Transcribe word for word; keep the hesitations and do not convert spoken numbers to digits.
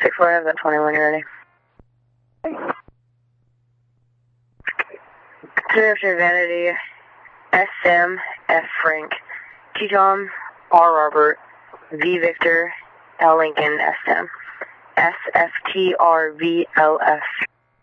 six four, I have that twenty-one, you ready? Three after Vanity, S Sam, F Frank, T Tom, R Robert, V Victor, L Lincoln, S Sam, S F T R V L F.